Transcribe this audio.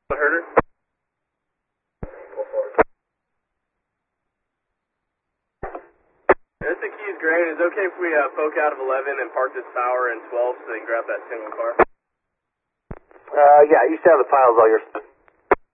Herder? This is Keys Grain. Is it okay if we poke out of 11 and park this power in 12 so they can grab that single car? Yeah, you should have the piles all your stuff.